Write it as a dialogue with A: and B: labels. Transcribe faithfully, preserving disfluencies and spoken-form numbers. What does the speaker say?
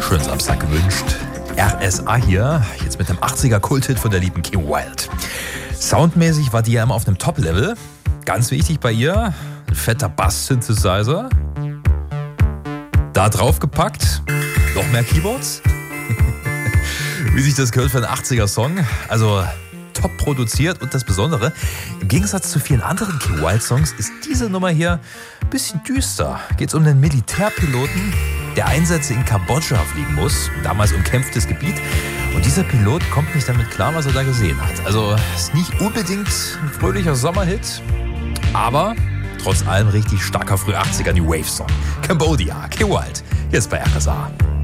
A: schönen Samstag gewünscht. R S A hier, jetzt mit dem achtziger Kulthit von der lieben Kim Wilde. Soundmäßig war die ja immer auf einem Top-Level. Ganz wichtig bei ihr, ein fetter Bass-Synthesizer. Da drauf gepackt, noch mehr Keyboards. Wie sich das gehört für einen achtziger-Song. Also top produziert und das Besondere, im Gegensatz zu vielen anderen Kim Wilde-Songs ist diese Nummer hier ein bisschen düster. Geht es um einen Militärpiloten, der Einsätze in Kambodscha fliegen muss, damals umkämpftes Gebiet. Und dieser Pilot kommt nicht damit klar, was er da gesehen hat. Also ist nicht unbedingt ein fröhlicher Sommerhit, aber trotz allem richtig starker früh achtziger New Wave Song. Cambodia, Kim Wilde, jetzt bei R S A.